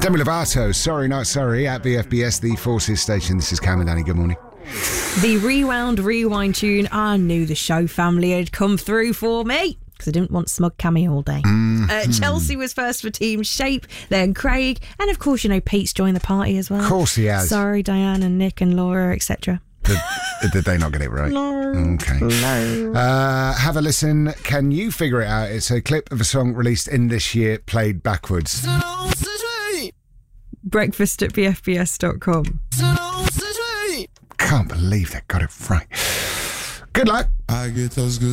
Demi Lovato, Sorry Not Sorry, at VFBS, the Forces station. This is Cam and Danny. Good morning. The Rewind tune. I knew the show family had come through for me because I didn't want smug Cammy all day. Chelsea was first for Team Shape, then Craig, and of course, you know, Pete's joined the party as well. Of course he has. Sorry, Diane and Nick and Laura, etc. Did they not get it right? No. Okay. No. Have a listen. Can you figure it out? It's a clip of a song released in this year, played backwards. Breakfast at bfbs.com. Can't believe they got it right. Good luck. I get those good